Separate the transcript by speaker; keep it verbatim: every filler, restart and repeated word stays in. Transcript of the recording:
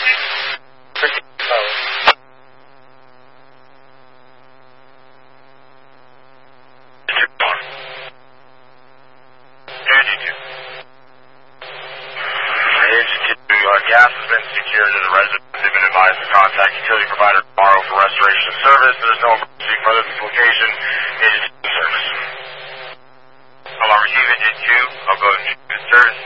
Speaker 1: Gas has been secured to the residents. They've been advised to contact utility provider tomorrow for restoration of service. There's no emergency further from this location. Agency service. Hello, receive engine two. I'll go to service.